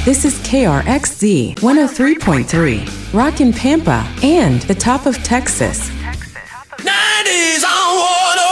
This is KRXZ 103.3, Rockin' Pampa, and the top of Texas. 90s on water.